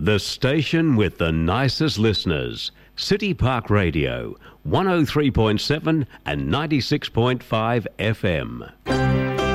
The station with the nicest listeners. City Park Radio, 103.7 and 96.5 FM.